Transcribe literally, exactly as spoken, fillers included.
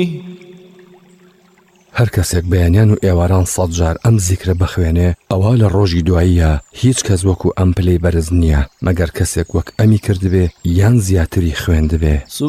هەر کەسێک بەیانیان و ئێواران سەد جار ئەم زیکرە بخوێنێ ئەوا لە ڕۆژی دواییە هیچ کەس وەکو ئەم پلەی بەرز نییە مەگەر کەسێک وەک ئەمی کردبێ یان زیاتری خوێندبێ.